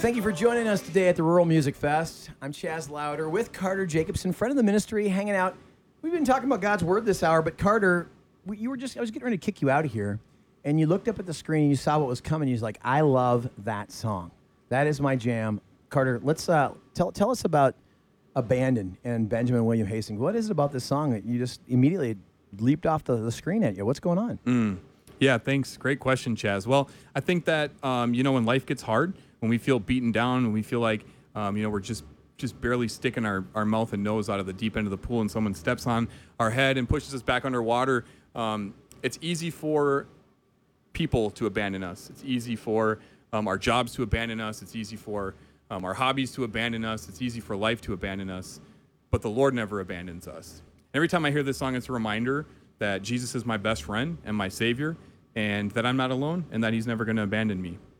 Thank you for joining us today at the Rural Music Fest. I'm Chaz Louder with Carter Jacobson, friend of the ministry, hanging out. We've been talking about God's Word this hour, but Carter, I was getting ready to kick you out of here, and you looked up at the screen and you saw what was coming. You was like, I love that song. That is my jam. Carter, let's tell us about Abandon and Benjamin William Hastings. What is it about this song that you just immediately leaped off the screen at you? What's going on? Yeah, thanks. Great question, Chaz. Well, I think that, when life gets hard, when we feel beaten down, when we feel like, we're just barely sticking our mouth and nose out of the deep end of the pool and someone steps on our head and pushes us back underwater, it's easy for people to abandon us. It's easy for our jobs to abandon us. It's easy for our hobbies to abandon us. It's easy for life to abandon us. But the Lord never abandons us. Every time I hear this song, it's a reminder that Jesus is my best friend and my Savior, and that I'm not alone, and that He's never going to abandon me.